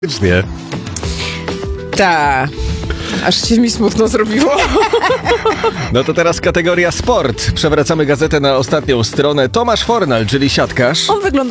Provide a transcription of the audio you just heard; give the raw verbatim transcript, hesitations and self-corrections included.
Nie. Ta. Aż się mi smutno zrobiło. No to teraz kategoria sport. Przewracamy gazetę na ostatnią stronę. Tomasz Fornal, czyli siatkarz. On wygląda